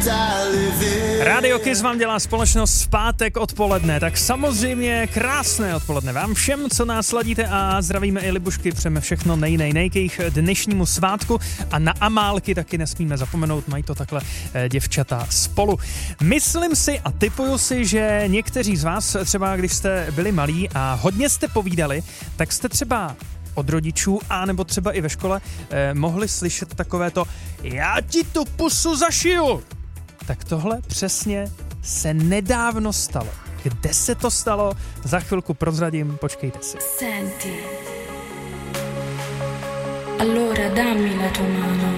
Radio Kiss vám dělá společnost v pátek odpoledne, tak samozřejmě krásné odpoledne vám všem, co nás sladíte, a zdravíme i Libušky, přejeme všechno nej k jejich dnešnímu svátku a na Amálky taky nesmíme zapomenout, mají to takhle děvčata spolu. Myslím si a tipuju si, že někteří z vás třeba, když jste byli malí a hodně jste povídali, tak jste třeba od rodičů a nebo třeba i ve škole mohli slyšet takové to já ti tu pusu zašiju. Tak tohle přesně se nedávno stalo. Kde se to stalo? Za chvilku prozradím, počkejte si. Senti. Allora dammi la tua mano.